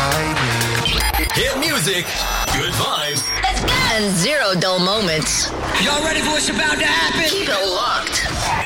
Hit music, good vibes, and zero dull moments. Y'all ready for what's about to happen? Keep it locked